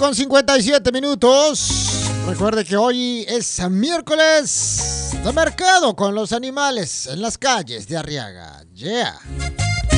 con 57 minutos. Recuerde que hoy es miércoles de mercado con los animales en las calles de Arriaga. Yeah.